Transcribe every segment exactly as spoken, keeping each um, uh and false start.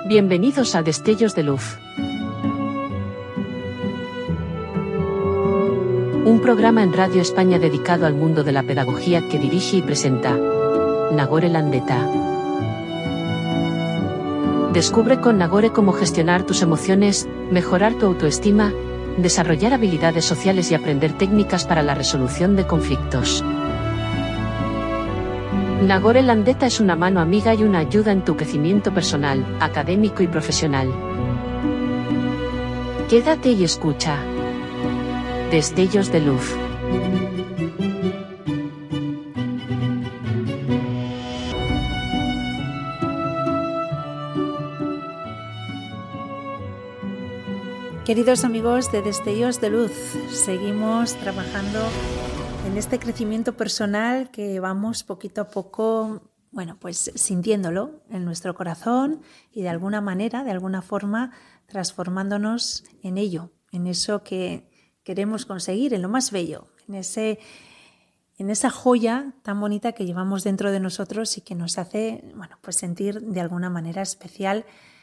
Bienvenidos a Destellos de Luz. Un programa en Radio España dedicado al mundo de la pedagogía que dirige y presenta Nagore Landeta. Descubre con Nagore cómo gestionar tus emociones, mejorar tu autoestima, desarrollar habilidades sociales y aprender técnicas para la resolución de conflictos. Nagore Landeta es una mano amiga y una ayuda en tu crecimiento personal, académico y profesional. Quédate y escucha. Destellos de Luz. Queridos amigos de Destellos de Luz, seguimos trabajando en este crecimiento personal que vamos poquito a poco, bueno, pues sintiéndolo en nuestro corazón y de alguna manera, de alguna forma, transformándonos en ello, en eso que queremos conseguir, en lo más bello, en ese, en esa joya tan bonita que llevamos dentro de nosotros y que nos hace, bueno, pues sentir de alguna manera especial,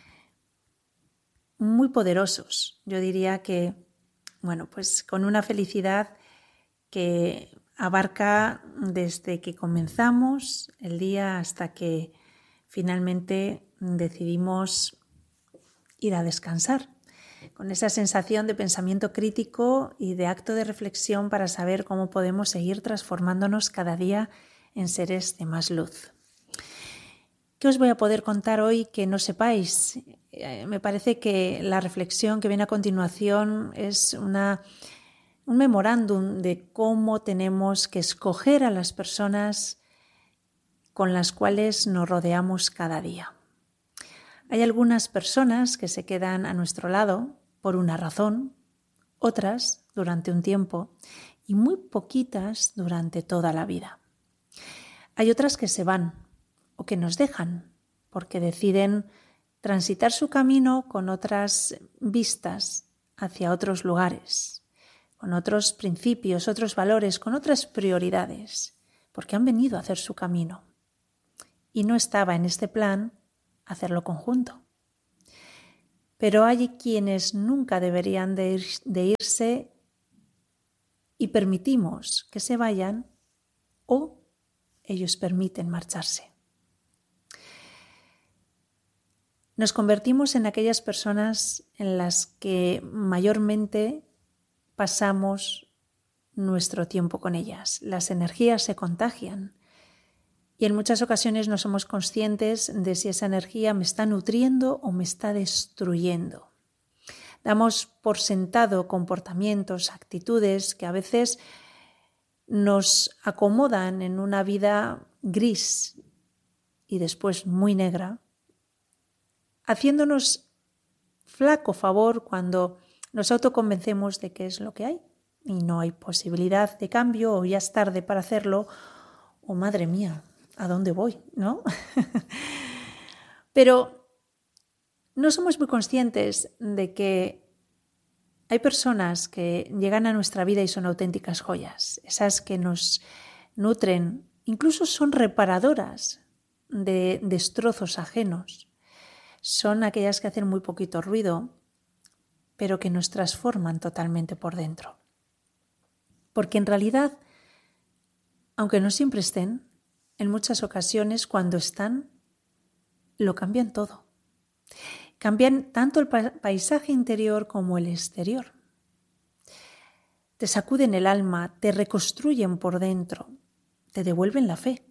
muy poderosos. Yo diría que, bueno, pues con una felicidad que abarca desde que comenzamos el día hasta que finalmente decidimos ir a descansar, con esa sensación de pensamiento crítico y de acto de reflexión para saber cómo podemos seguir transformándonos cada día en seres de más luz. ¿Qué os voy a poder contar hoy que no sepáis? Eh, me parece que la reflexión que viene a continuación es una un memorándum de cómo tenemos que escoger a las personas con las cuales nos rodeamos cada día. Hay algunas personas que se quedan a nuestro lado por una razón, otras durante un tiempo y muy poquitas durante toda la vida. Hay otras que se van o que nos dejan porque deciden transitar su camino con otras vistas hacia otros lugares, con otros principios, otros valores, con otras prioridades, porque han venido a hacer su camino. Y no estaba en este plan hacerlo conjunto. Pero hay quienes nunca deberían de, ir, de irse y permitimos que se vayan o ellos permiten marcharse. Nos convertimos en aquellas personas en las que mayormente pasamos nuestro tiempo con ellas. Las energías se contagian y en muchas ocasiones no somos conscientes de si esa energía me está nutriendo o me está destruyendo. Damos por sentado comportamientos, actitudes que a veces nos acomodan en una vida gris y después muy negra, haciéndonos flaco favor cuando nos autoconvencemos de que es lo que hay y no hay posibilidad de cambio o ya es tarde para hacerlo o madre mía, ¿a dónde voy? ¿No? Pero no somos muy conscientes de que hay personas que llegan a nuestra vida y son auténticas joyas, esas que nos nutren, incluso son reparadoras de destrozos ajenos, son aquellas que hacen muy poquito ruido, pero que nos transforman totalmente por dentro. Porque en realidad, aunque no siempre estén, en muchas ocasiones cuando están, lo cambian todo. Cambian tanto el paisaje interior como el exterior. Te sacuden el alma, te reconstruyen por dentro, te devuelven la fe.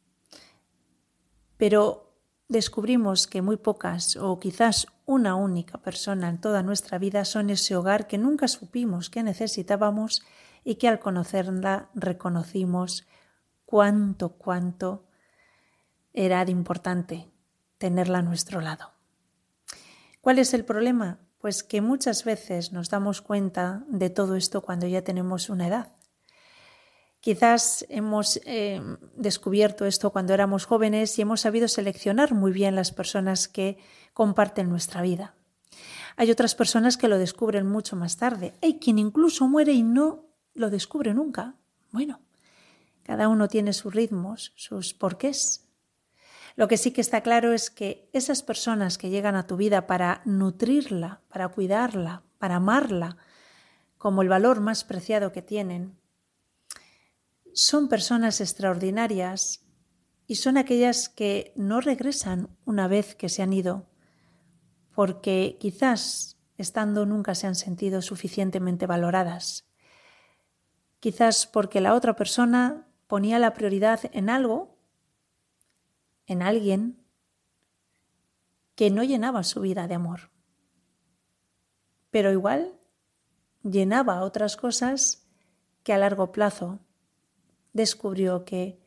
Pero descubrimos que muy pocas o quizás una única persona en toda nuestra vida son ese hogar que nunca supimos que necesitábamos y que al conocerla reconocimos cuánto, cuánto era de importante tenerla a nuestro lado. ¿Cuál es el problema? Pues que muchas veces nos damos cuenta de todo esto cuando ya tenemos una edad. Quizás hemos eh, descubierto esto cuando éramos jóvenes y hemos sabido seleccionar muy bien las personas que comparten nuestra vida. Hay otras personas que lo descubren mucho más tarde. Hay quien incluso muere y no lo descubre nunca. Bueno, cada uno tiene sus ritmos, sus porqués. Lo que sí que está claro es que esas personas que llegan a tu vida para nutrirla, para cuidarla, para amarla, como el valor más preciado que tienen, son personas extraordinarias y son aquellas que no regresan una vez que se han ido, porque quizás estando nunca se han sentido suficientemente valoradas. Quizás porque la otra persona ponía la prioridad en algo, en alguien, que no llenaba su vida de amor. Pero igual llenaba otras cosas que a largo plazo descubrió que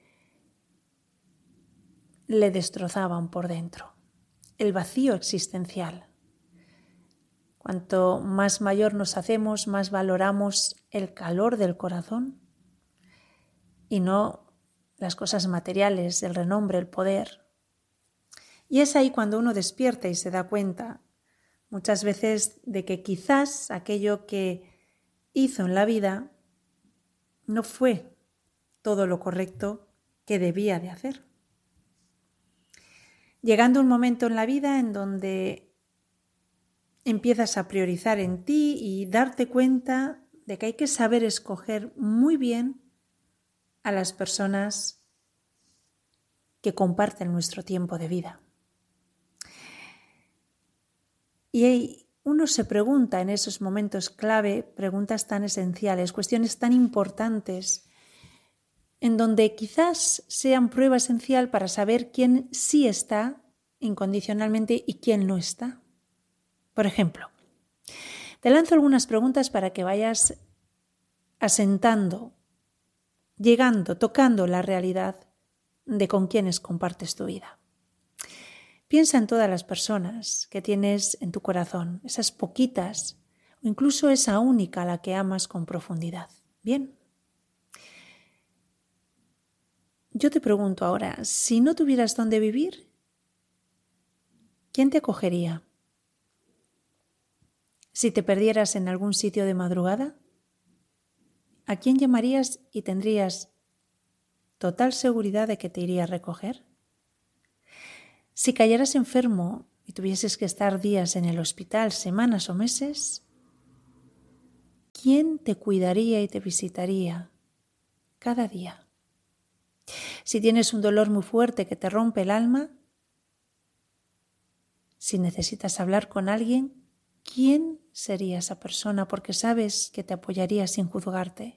le destrozaban por dentro. El vacío existencial. Cuanto más mayor nos hacemos, más valoramos el calor del corazón y no las cosas materiales, el renombre, el poder. Y es ahí cuando uno despierta y se da cuenta muchas veces de que quizás aquello que hizo en la vida no fue todo lo correcto que debía de hacer. Llegando un momento en la vida en donde empiezas a priorizar en ti y darte cuenta de que hay que saber escoger muy bien a las personas que comparten nuestro tiempo de vida. Y uno se pregunta en esos momentos clave, preguntas tan esenciales, cuestiones tan importantes, en donde quizás sean prueba esencial para saber quién sí está incondicionalmente y quién no está. Por ejemplo, te lanzo algunas preguntas para que vayas asentando, llegando, tocando la realidad de con quiénes compartes tu vida. Piensa en todas las personas que tienes en tu corazón, esas poquitas o incluso esa única a la que amas con profundidad. Bien. Yo te pregunto ahora, si no tuvieras dónde vivir, ¿quién te acogería? Si te perdieras en algún sitio de madrugada, ¿a quién llamarías y tendrías total seguridad de que te iría a recoger? Si cayeras enfermo y tuvieses que estar días en el hospital, semanas o meses, ¿quién te cuidaría y te visitaría cada día? Si tienes un dolor muy fuerte que te rompe el alma, si necesitas hablar con alguien, ¿quién sería esa persona? Porque sabes que te apoyaría sin juzgarte.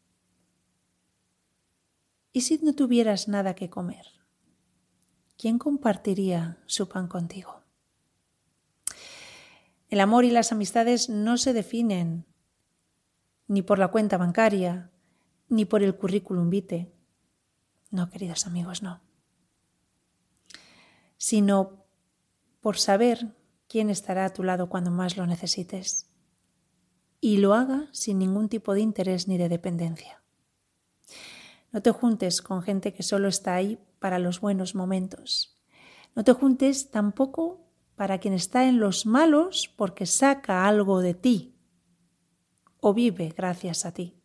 ¿Y si no tuvieras nada que comer? ¿Quién compartiría su pan contigo? El amor y las amistades no se definen ni por la cuenta bancaria, ni por el currículum vitae. No, queridos amigos, no. Sino por saber quién estará a tu lado cuando más lo necesites. Y lo haga sin ningún tipo de interés ni de dependencia. No te juntes con gente que solo está ahí para los buenos momentos. No te juntes tampoco para quien está en los malos porque saca algo de ti o vive gracias a ti.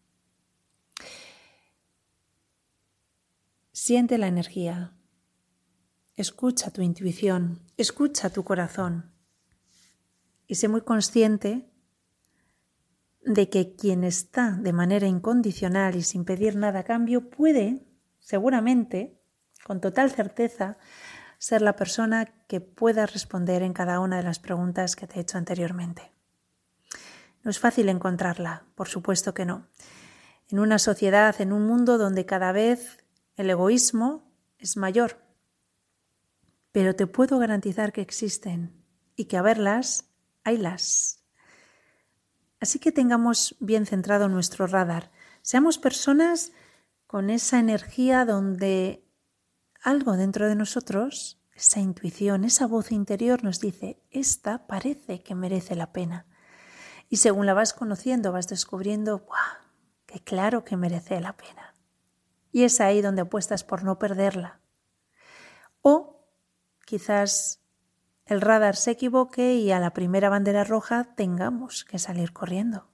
Siente la energía, escucha tu intuición, escucha tu corazón y sé muy consciente de que quien está de manera incondicional y sin pedir nada a cambio puede, seguramente, con total certeza, ser la persona que pueda responder en cada una de las preguntas que te he hecho anteriormente. No es fácil encontrarla, por supuesto que no. En una sociedad, en un mundo donde cada vez el egoísmo es mayor. Pero te puedo garantizar que existen y que a verlas, haylas. Así que tengamos bien centrado nuestro radar. Seamos personas con esa energía donde algo dentro de nosotros, esa intuición, esa voz interior nos dice, esta parece que merece la pena. Y según la vas conociendo, vas descubriendo, ¡buah!, que claro que merece la pena. Y es ahí donde apuestas por no perderla. O quizás el radar se equivoque y a la primera bandera roja tengamos que salir corriendo.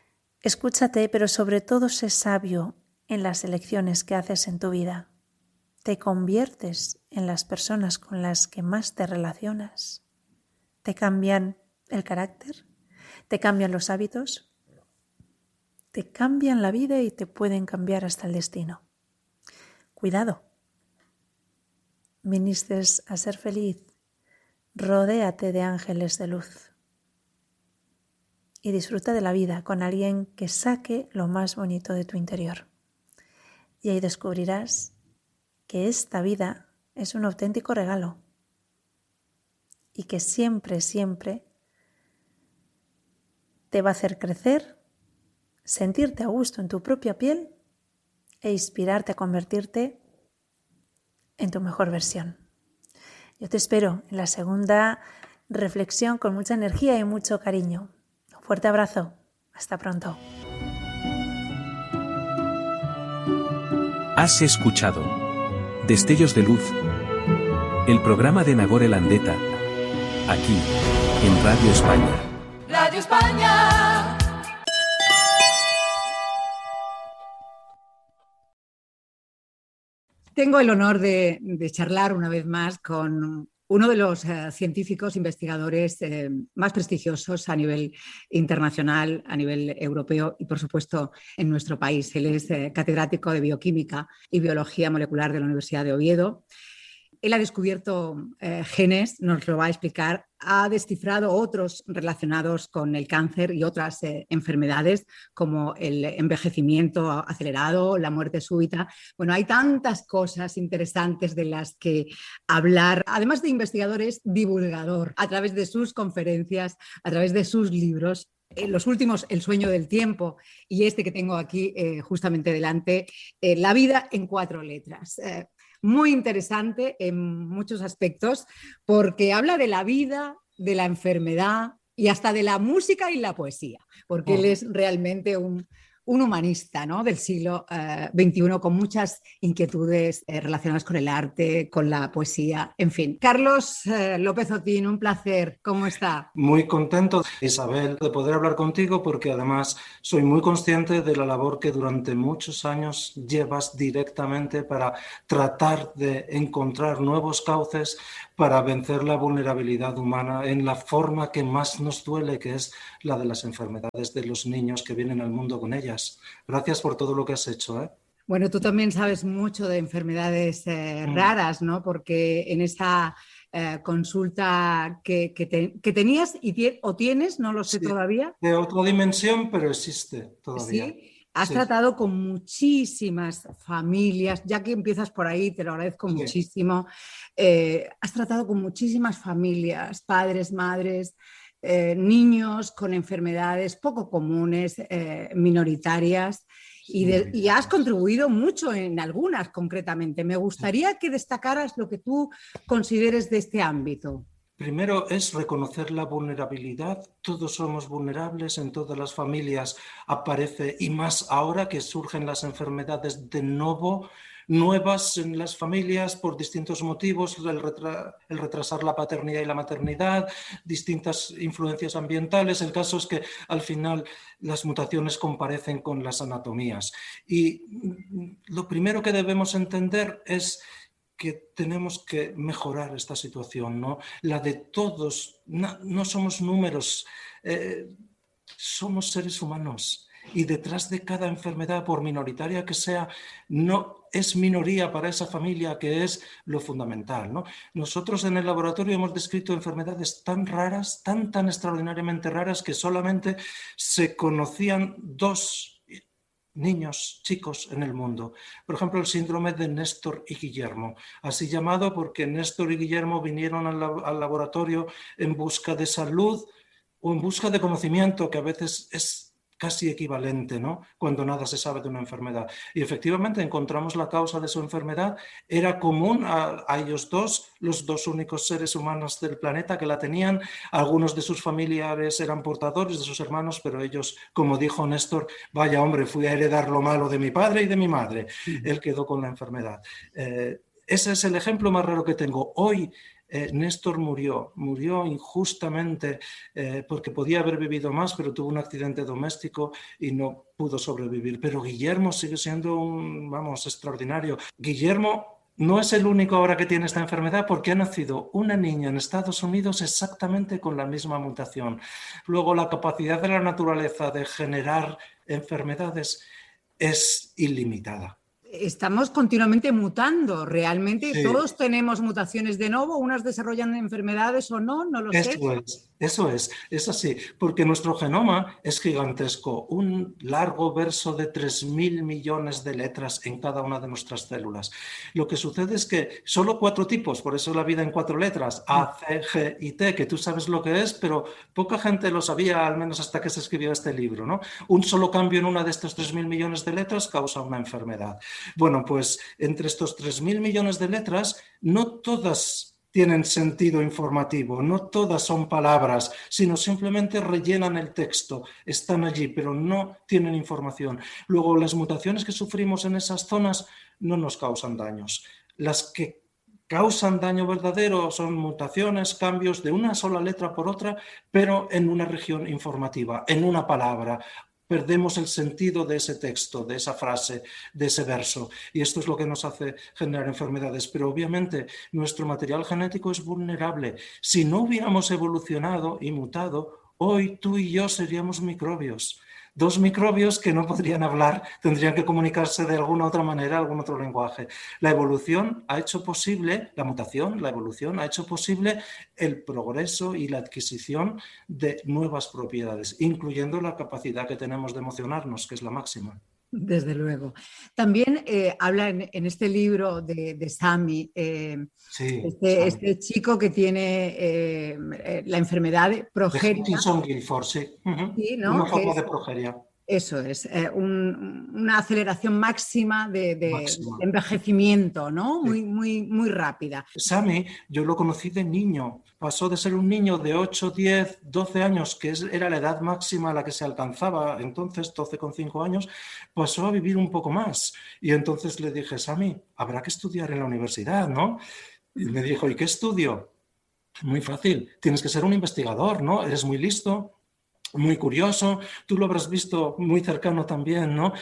Escúchate, pero sobre todo sé sabio en las elecciones que haces en tu vida. te conviertes en las personas con las que más te relacionas, te cambian el carácter, te cambian los hábitos, te cambian la vida y te pueden cambiar hasta el destino. Cuidado. Viniste a ser feliz. Rodéate de ángeles de luz. Y disfruta de la vida con alguien que saque lo más bonito de tu interior. Y ahí descubrirás que esta vida es un auténtico regalo y que siempre, siempre te va a hacer crecer, sentirte a gusto en tu propia piel e inspirarte a convertirte en tu mejor versión. Yo te espero en la segunda reflexión con mucha energía y mucho cariño. Un fuerte abrazo. Hasta pronto. Has escuchado Destellos de Luz, el programa de Nagore Landeta, aquí, en Radio España. Radio España. Tengo el honor de, de charlar una vez más con uno de los uh, científicos investigadores eh, más prestigiosos a nivel internacional, a nivel europeo y, por supuesto, en nuestro país. Él es eh, catedrático de Bioquímica y Biología Molecular de la Universidad de Oviedo. Él ha descubierto eh, genes, nos lo va a explicar, ha descifrado otros relacionados con el cáncer y otras eh, enfermedades como el envejecimiento acelerado, la muerte súbita. Bueno, hay tantas cosas interesantes de las que hablar. Además de investigador, es divulgador a través de sus conferencias, a través de sus libros. En los últimos, El sueño del tiempo, y este que tengo aquí eh, justamente delante, eh, La vida en cuatro letras. Eh, Muy interesante en muchos aspectos porque habla de la vida, de la enfermedad y hasta de la música y la poesía, porque oh. él es realmente un, un humanista, ¿no?, del siglo eh, veintiuno con muchas inquietudes eh, relacionadas con el arte, con la poesía, en fin. Carlos eh, López Otín, un placer. ¿Cómo está? Muy contento, Isabel, de poder hablar contigo porque además soy muy consciente de la labor que durante muchos años llevas directamente para tratar de encontrar nuevos cauces para vencer la vulnerabilidad humana en la forma que más nos duele, que es la de las enfermedades de los niños que vienen al mundo con ellas. Gracias por todo lo que has hecho, ¿eh? Bueno, tú también sabes mucho de enfermedades eh, mm. raras, ¿no? Porque en esa eh, consulta que, que, te, que tenías y tie, o tienes, no lo sé sí, todavía. De otra dimensión, pero existe todavía. Sí. Has sí. tratado con muchísimas familias, ya que empiezas por ahí, te lo agradezco sí. muchísimo. Eh, has tratado con muchísimas familias, padres, madres, eh, niños con enfermedades poco comunes, eh, minoritarias, y, de, y has contribuido mucho en algunas concretamente. Me gustaría que destacaras lo que tú consideres de este ámbito. Primero es reconocer la vulnerabilidad. Todos somos vulnerables, en todas las familias aparece, y más ahora que surgen las enfermedades de nuevo, nuevas en las familias por distintos motivos, el, retra- el retrasar la paternidad y la maternidad, distintas influencias ambientales. El caso es que al final las mutaciones comparecen con las anatomías. Y lo primero que debemos entender es que tenemos que mejorar esta situación, ¿no? La de todos, no, no somos números, eh, somos seres humanos, y detrás de cada enfermedad, por minoritaria que sea, no es minoría para esa familia, que es lo fundamental, ¿no? Nosotros en el laboratorio hemos descrito enfermedades tan raras, tan, tan extraordinariamente raras, que solamente se conocían dos niños, chicos en el mundo. Por ejemplo, el síndrome de Néstor y Guillermo, así llamado porque Néstor y Guillermo vinieron al, al laboratorio en busca de salud o en busca de conocimiento, que a veces es casi equivalente, ¿no?, cuando nada se sabe de una enfermedad. Y efectivamente encontramos la causa de su enfermedad. Era común a, a ellos dos, los dos únicos seres humanos del planeta que la tenían. Algunos de sus familiares eran portadores, de sus hermanos, pero ellos, como dijo Néstor, vaya hombre, fui a heredar lo malo de mi padre y de mi madre. Sí. Él quedó con la enfermedad. Eh, ese es el ejemplo más raro que tengo. Hoy Eh, Néstor murió, murió injustamente eh, porque podía haber vivido más, pero tuvo un accidente doméstico y no pudo sobrevivir. Pero Guillermo sigue siendo un, vamos, extraordinario. Guillermo no es el único ahora que tiene esta enfermedad porque ha nacido una niña en Estados Unidos exactamente con la misma mutación. Luego, la capacidad de la naturaleza de generar enfermedades es ilimitada. Estamos continuamente mutando, realmente Sí. todos tenemos mutaciones de nuevo, unas desarrollan enfermedades o no, no lo Eso sé. es, eso es, es así, porque nuestro genoma es gigantesco, un largo verso de tres mil millones de letras en cada una de nuestras células. Lo que sucede es que solo cuatro tipos, por eso la vida en cuatro letras, A, C, G y T, que tú sabes lo que es, pero poca gente lo sabía, al menos hasta que se escribió este libro, ¿no? Un solo cambio en una de estos tres mil millones de letras causa una enfermedad. Bueno, pues entre estos tres mil millones de letras, no todas tienen sentido informativo, no todas son palabras, sino simplemente rellenan el texto, están allí, pero no tienen información. Luego, las mutaciones que sufrimos en esas zonas no nos causan daños. Las que causan daño verdadero son mutaciones, cambios de una sola letra por otra, pero en una región informativa, en una palabra. Perdemos el sentido de ese texto, de esa frase, de ese verso. Y esto es lo que nos hace generar enfermedades. Pero obviamente nuestro material genético es vulnerable. Si no hubiéramos evolucionado y mutado, hoy tú y yo seríamos microbios. Dos microbios que no podrían hablar, tendrían que comunicarse de alguna otra manera, algún otro lenguaje. La evolución ha hecho posible, la mutación, la evolución ha hecho posible el progreso y la adquisición de nuevas propiedades, incluyendo la capacidad que tenemos de emocionarnos, que es la máxima. Desde luego. También eh, habla en, en este libro de, de Sami, eh, sí, este, Sami. este chico que tiene eh, la enfermedad de progeria. De Huntington-Gilford, sí. Uh-huh. Sí, ¿no? Una forma es, de progeria. Eso es, eh, un, una aceleración máxima de, de, máxima. de envejecimiento, ¿no? Muy, sí. muy, muy rápida. Sami, yo lo conocí de niño. Pasó de ser un niño de ocho, diez, doce años, que era la edad máxima a la que se alcanzaba, entonces doce con cinco años, pasó a vivir un poco más. Y entonces le dije, Sami, habrá que estudiar en la universidad, ¿no? Y me dijo, ¿y qué estudio? Muy fácil, tienes que ser un investigador, ¿no? Eres muy listo, muy curioso, tú lo habrás visto muy cercano también, ¿no?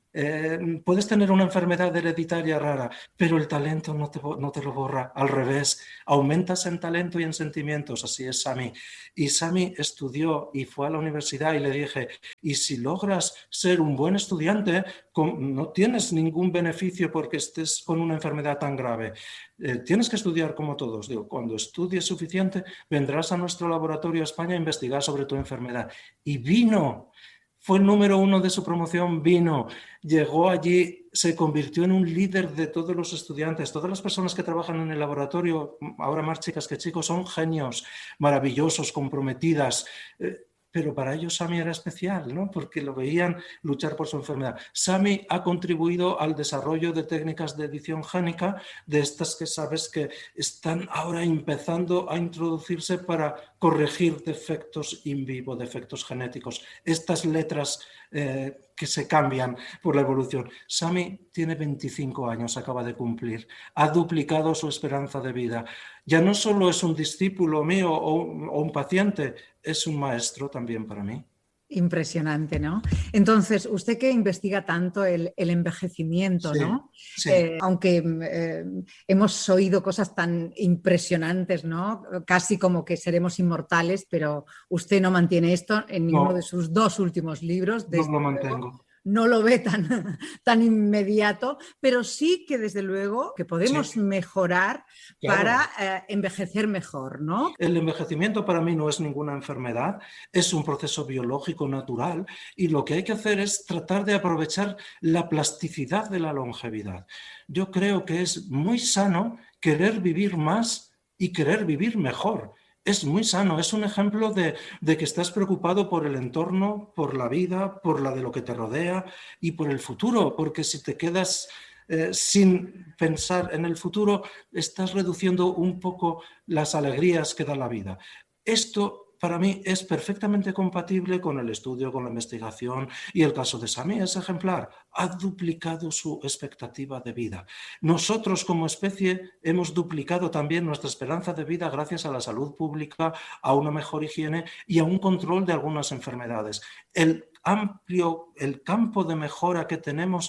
Eh, puedes tener una enfermedad hereditaria rara, pero el talento no te, no te lo borra, al revés, aumentas en talento y en sentimientos, así es Sami. Y Sami estudió y fue a la universidad y le dije, y si logras ser un buen estudiante, no tienes ningún beneficio porque estés con una enfermedad tan grave. Eh, tienes que estudiar como todos. Digo, cuando estudies suficiente, vendrás a nuestro laboratorio a España a investigar sobre tu enfermedad. Y vino. Fue el número uno de su promoción, vino, llegó allí, se convirtió en un líder de todos los estudiantes. Todas las personas que trabajan en el laboratorio, ahora más chicas que chicos, son genios, maravillosos, comprometidas. Eh, pero para ellos Sami era especial, ¿no? Porque lo veían luchar por su enfermedad. Sami ha contribuido al desarrollo de técnicas de edición génica, de estas que sabes que están ahora empezando a introducirse para corregir defectos in vivo, defectos genéticos. Estas letras eh, que se cambian por la evolución. Sami tiene veinticinco años, acaba de cumplir. Ha duplicado su esperanza de vida. Ya no solo es un discípulo mío o, o un paciente, es un maestro también para mí. Impresionante, ¿no? Entonces, usted que investiga tanto el, el envejecimiento, sí, ¿no? Sí. Eh, aunque eh, hemos oído cosas tan impresionantes, ¿no? Casi como que seremos inmortales, pero usted no mantiene esto en ninguno no. de sus dos últimos libros. No lo mantengo. No lo ve tan, tan inmediato, pero sí que desde luego que podemos sí. mejorar claro. para eh, envejecer mejor, ¿no? El envejecimiento para mí no es ninguna enfermedad, es un proceso biológico natural y lo que hay que hacer es tratar de aprovechar la plasticidad de la longevidad. Yo creo que es muy sano querer vivir más y querer vivir mejor. Es muy sano, es un ejemplo de, de que estás preocupado por el entorno, por la vida, por la de lo que te rodea y por el futuro, porque si te quedas eh, sin pensar en el futuro, estás reduciendo un poco las alegrías que da la vida. Esto para mí es perfectamente compatible con el estudio, con la investigación y el caso de Sami es ejemplar. Ha duplicado su expectativa de vida. Nosotros como especie hemos duplicado también nuestra esperanza de vida gracias a la salud pública, a una mejor higiene y a un control de algunas enfermedades. El amplio, el campo de mejora que tenemos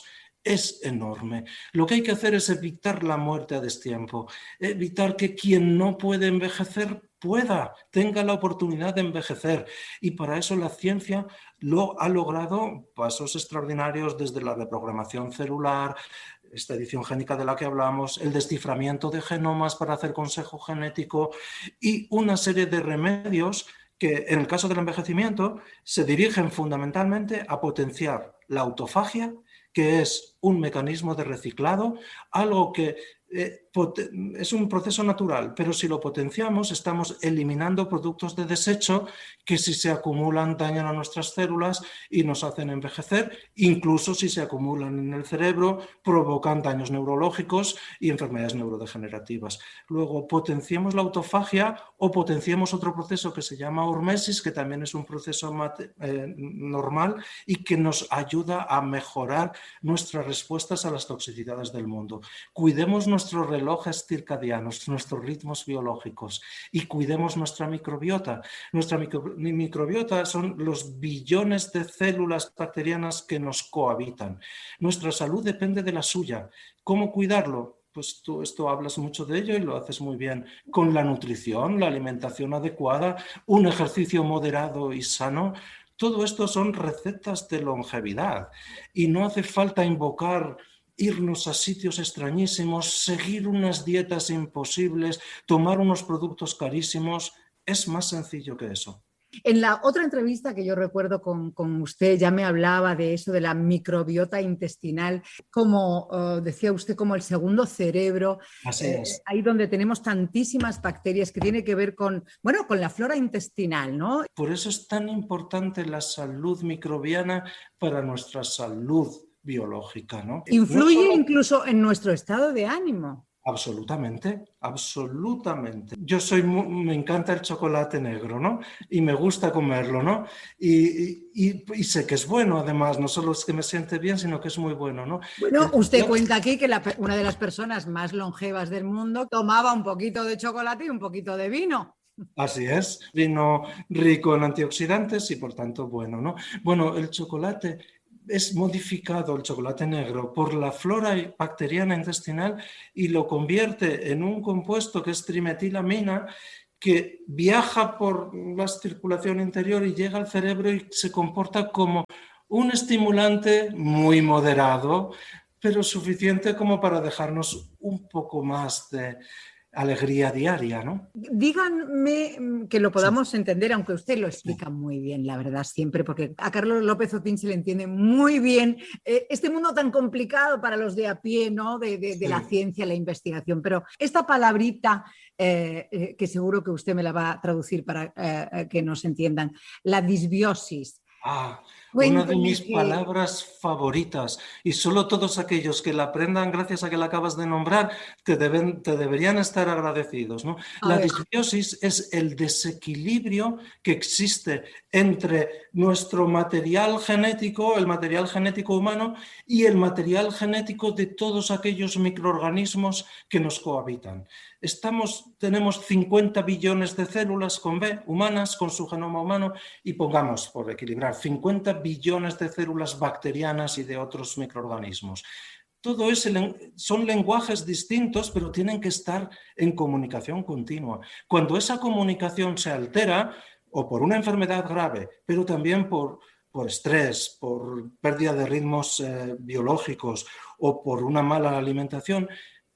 es enorme. Lo que hay que hacer es evitar la muerte a destiempo, evitar que quien no puede envejecer pueda, tenga la oportunidad de envejecer. Y para eso la ciencia lo ha logrado pasos extraordinarios desde la reprogramación celular, esta edición génica de la que hablamos, el desciframiento de genomas para hacer consejo genético y una serie de remedios que en el caso del envejecimiento se dirigen fundamentalmente a potenciar la autofagia, que es un mecanismo de reciclado, algo que eh, es un proceso natural, pero si lo potenciamos estamos eliminando productos de desecho que si se acumulan dañan a nuestras células y nos hacen envejecer, incluso si se acumulan en el cerebro provocan daños neurológicos y enfermedades neurodegenerativas. Luego potenciemos la autofagia o potenciemos otro proceso que se llama hormesis, que también es un proceso eh, normal y que nos ayuda a mejorar nuestras respuestas a las toxicidades del mundo. Cuidemos nuestros relojes circadianos, nuestros ritmos biológicos y cuidemos nuestra microbiota. Nuestra micro, microbiota son los billones de células bacterianas que nos cohabitan. Nuestra salud depende de la suya. ¿Cómo cuidarlo? Pues tú esto hablas mucho de ello y lo haces muy bien. Con la nutrición, la alimentación adecuada, un ejercicio moderado y sano. Todo esto son recetas de longevidad y no hace falta invocar irnos a sitios extrañísimos, seguir unas dietas imposibles, tomar unos productos carísimos. Es más sencillo que eso. En la otra entrevista que yo recuerdo con, con usted ya me hablaba de eso, de la microbiota intestinal, como uh, decía usted, como el segundo cerebro. Así eh, es. Ahí donde tenemos tantísimas bacterias que tiene que ver con, bueno, con la flora intestinal, ¿no? Por eso es tan importante la salud microbiana para nuestra salud biológica, ¿no? Influye no solo... incluso en nuestro estado de ánimo. Absolutamente, absolutamente. Yo soy, muy, me encanta el chocolate negro, ¿no? Y me gusta comerlo, ¿no? Y, y, y sé que es bueno, además, no solo es que me siente bien, sino que es muy bueno, ¿no? Bueno, usted cuenta aquí que la, una de las personas más longevas del mundo tomaba un poquito de chocolate y un poquito de vino. Así es, vino rico en antioxidantes y por tanto bueno, ¿no? Bueno, el chocolate es modificado, el chocolate negro, por la flora bacteriana intestinal y lo convierte en un compuesto que es trimetilamina que viaja por la circulación interior y llega al cerebro y se comporta como un estimulante muy moderado, pero suficiente como para dejarnos un poco más de alegría diaria, ¿no? Díganme que lo podamos sí. entender, aunque usted lo explica sí. muy bien, la verdad, siempre, porque a Carlos López Otín se le entiende muy bien eh, este mundo tan complicado para los de a pie, ¿no? De, de, de sí. la ciencia, la investigación. Pero esta palabrita, eh, eh, que seguro que usted me la va a traducir para eh, que nos entiendan, la disbiosis. Ah, una de mis palabras favoritas y solo todos aquellos que la aprendan gracias a que la acabas de nombrar te, deben, te deberían estar agradecidos, ¿no? La disbiosis es el desequilibrio que existe entre nuestro material genético, el material genético humano y el material genético de todos aquellos microorganismos que nos cohabitan. Estamos, tenemos cincuenta billones de células con B, humanas, con su genoma humano, y pongamos, por equilibrar, cincuenta billones de células bacterianas y de otros microorganismos. Todo eso son lenguajes distintos, pero tienen que estar en comunicación continua. Cuando esa comunicación se altera, o por una enfermedad grave, pero también por, por estrés, por pérdida de ritmos eh, biológicos o por una mala alimentación,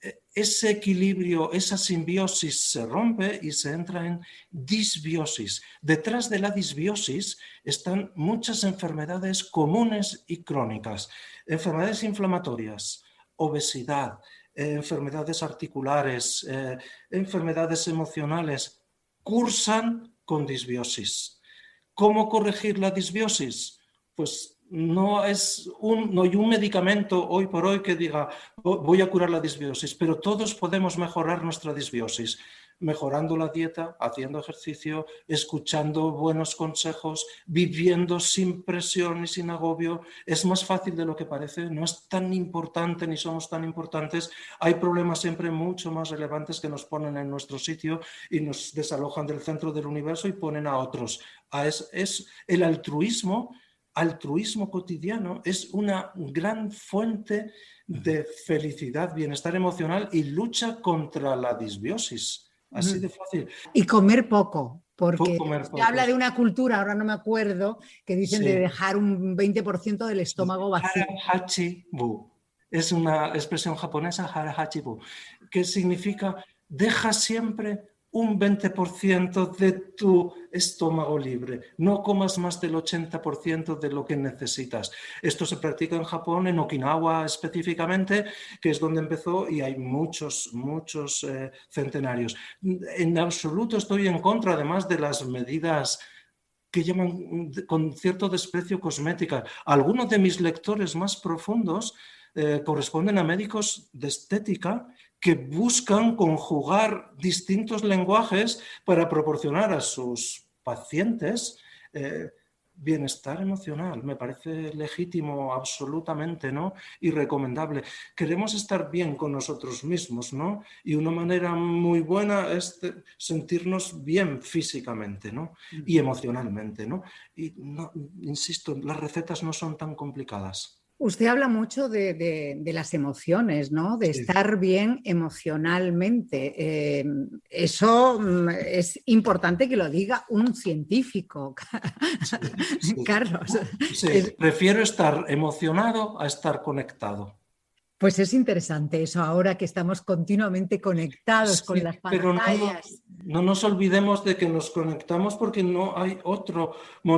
ese equilibrio, esa simbiosis se rompe y se entra en disbiosis. Detrás de la disbiosis están muchas enfermedades comunes y crónicas, enfermedades inflamatorias, obesidad, eh, enfermedades articulares, eh, enfermedades emocionales, cursan con disbiosis. ¿Cómo corregir la disbiosis? Pues no, es un, no hay un medicamento hoy por hoy que diga voy a curar la disbiosis, pero todos podemos mejorar nuestra disbiosis, mejorando la dieta, haciendo ejercicio, escuchando buenos consejos, viviendo sin presión y sin agobio. Es más fácil de lo que parece, no es tan importante ni somos tan importantes. Hay problemas siempre mucho más relevantes que nos ponen en nuestro sitio y nos desalojan del centro del universo y ponen a otros. Es, es el altruismo altruismo cotidiano es una gran fuente de felicidad, bienestar emocional y lucha contra la disbiosis. Así de fácil. Y comer poco, porque comer se poco. habla de una cultura, ahora no me acuerdo, que dicen Sí. de dejar un veinte por ciento del estómago vacío. Hara-hachi-bu. Es una expresión japonesa, hara-hachi-bu, que significa deja siempre un veinte por ciento de tu estómago libre. No comas más del ochenta por ciento de lo que necesitas. Esto se practica en Japón, en Okinawa específicamente, que es donde empezó, y hay muchos, muchos eh, centenarios. En absoluto estoy en contra, además, de las medidas que llaman con cierto desprecio cosméticas. Algunos de mis lectores más profundos eh, corresponden a médicos de estética que buscan conjugar distintos lenguajes para proporcionar a sus pacientes eh, bienestar emocional. Me parece legítimo absolutamente, ¿no? Y recomendable. Queremos estar bien con nosotros mismos, ¿no? Y una manera muy buena es sentirnos bien físicamente, ¿no? Y emocionalmente, ¿no? Y no, insisto, las recetas no son tan complicadas. Usted habla mucho de, de, de las emociones, ¿no? De Sí. estar bien emocionalmente. Eh, eso es importante que lo diga un científico, Sí, sí. Carlos. Sí, Es, prefiero estar emocionado a estar conectado. Pues es interesante eso, ahora que estamos continuamente conectados Sí, con las pero pantallas. no, no nos olvidemos de que nos conectamos porque no hay, otro,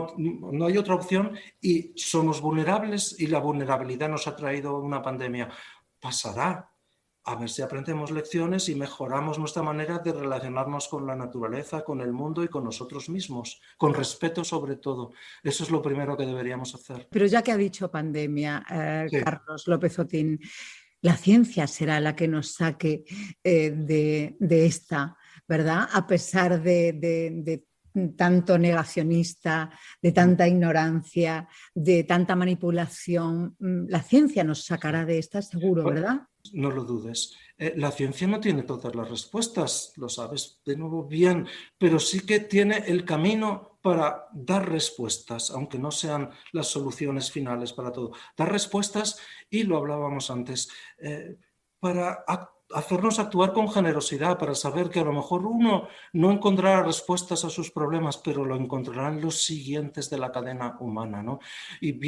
no hay otra opción y somos vulnerables y la vulnerabilidad nos ha traído una pandemia. Pasará. A ver si aprendemos lecciones y mejoramos nuestra manera de relacionarnos con la naturaleza, con el mundo y con nosotros mismos, con respeto sobre todo. Eso es lo primero que deberíamos hacer. Pero ya que ha dicho pandemia, eh, Sí. Carlos López Otín, la ciencia será la que nos saque eh, de, de esta, ¿verdad? A pesar de, de, de tanto negacionista, de tanta ignorancia, de tanta manipulación, la ciencia nos sacará de esta seguro, ¿verdad? No lo dudes. Eh, la ciencia no tiene todas las respuestas, lo sabes de nuevo bien, pero sí que tiene el camino para dar respuestas, aunque no sean las soluciones finales para todo. Dar respuestas, y lo hablábamos antes, eh, para act- hacernos actuar con generosidad, para saber que a lo mejor uno no encontrará respuestas a sus problemas, pero lo encontrarán los siguientes de la cadena humana, ¿no? Y